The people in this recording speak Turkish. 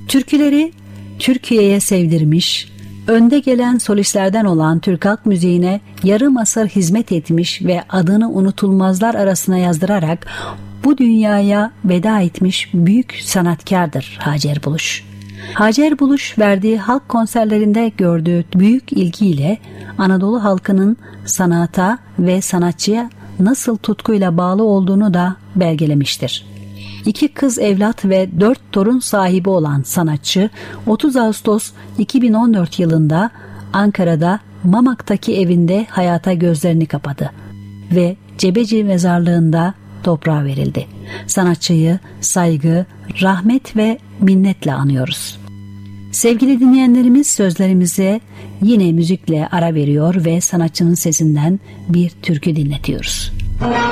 Türküleri Türkiye'ye sevdirmiş, önde gelen solistlerden olan Türk halk müziğine yarım asır hizmet etmiş ve adını unutulmazlar arasına yazdırarak bu dünyaya veda etmiş büyük sanatkardır Hacer Buluş. Hacer Buluş verdiği halk konserlerinde gördüğü büyük ilgiyle Anadolu halkının sanata ve sanatçıya nasıl tutkuyla bağlı olduğunu da belgelemiştir. 2 kız evlat ve 4 torun sahibi olan sanatçı 30 Ağustos 2014 yılında Ankara'da Mamak'taki evinde hayata gözlerini kapadı ve Cebeci mezarlığında toprağa verildi. Sanatçıyı saygı, rahmet ve minnetle anıyoruz. Sevgili dinleyenlerimiz, sözlerimize yine müzikle ara veriyor ve sanatçının sesinden bir türkü dinletiyoruz.